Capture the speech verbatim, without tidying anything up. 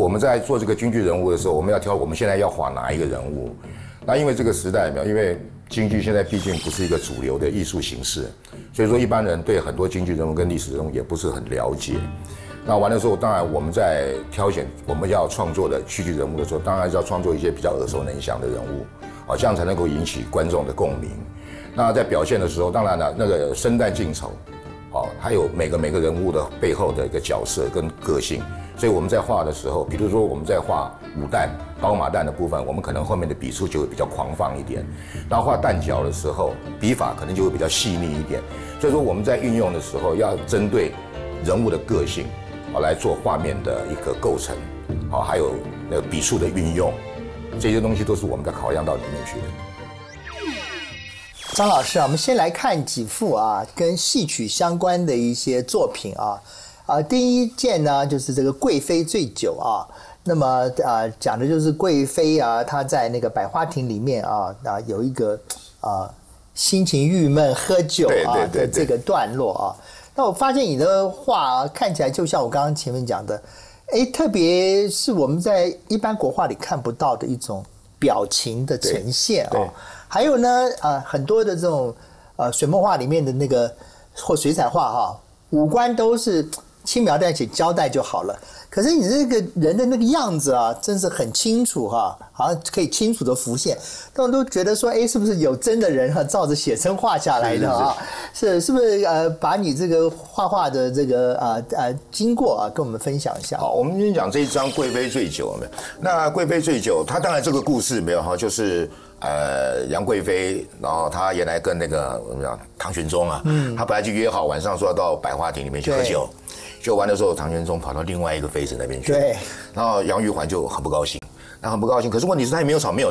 我们在做这个京剧人物的时候，我们要挑我们现在要画哪一个人物。那因为这个时代没有，因为京剧现在毕竟不是一个主流的艺术形式，所以说一般人对很多京剧人物跟历史人物也不是很了解。那完了之后，当然我们在挑选我们要创作的戏剧人物的时候，当然要创作一些比较耳熟能详的人物，啊，这样才能够引起观众的共鸣。那在表现的时候，当然了，那个生旦净丑，哦，还有每个每个人物的背后的一个角色跟个性。所以我们在画的时候，比如说我们在画武旦、宝马旦的部分，我们可能后面的笔触就会比较狂放一点；然后画旦角的时候，笔法可能就会比较细腻一点。所以说我们在运用的时候，要针对人物的个性，啊，来做画面的一个构成，啊，还有那个笔触的运用，这些东西都是我们在考量到里面去的。 张老师啊，我们先来看几幅啊，跟戏曲相关的一些作品啊。啊，第一件呢就是这个贵妃醉酒啊，那么啊讲的就是贵妃啊，她在那个百花亭里面啊啊有一个啊心情郁闷喝酒啊的这个段落啊。那我发现你的画、啊、看起来就像我刚刚前面讲的，哎，特别是我们在一般国画里看不到的一种表情的呈现啊。还有呢，啊很多的这种呃水墨画里面的那个或水彩画哈、啊，五官都是轻描淡写交代就好了，可是你这个人的那个样子啊，真是很清楚哈、啊，好像可以清楚的浮现，但我都觉得说，哎，是不是有真的人哈、啊，照着写生画下来的啊？是是不是呃，把你这个画画的这个啊呃经过啊，跟我们分享一下？ 好，我们先讲这一张《贵妃醉酒》没有？那《贵妃醉酒》，它当然这个故事没有哈，就是呃杨贵妃，然后她原来跟那个我们讲唐玄宗啊，嗯，她本来就约好晚上说要到百花亭里面去喝酒。就完的时候，唐玄宗跑到另外一个妃子那边去， 对， 然后杨玉环就很不高兴，那很不高兴。可是问题是他也没有吵没有